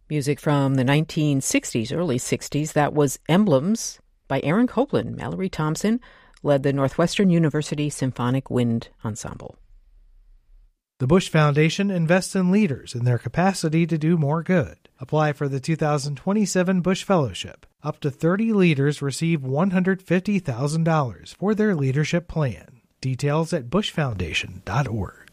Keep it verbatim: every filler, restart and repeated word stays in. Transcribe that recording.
Music from the nineteen sixties, early sixties, that was Emblems by Aaron Copland. Mallory Thompson led the Northwestern University Symphonic Wind Ensemble. The Bush Foundation invests in leaders in their capacity to do more good. Apply for the two thousand twenty-seven Bush Fellowship. Up to thirty leaders receive one hundred fifty thousand dollars for their leadership plan. Details at bush foundation dot org.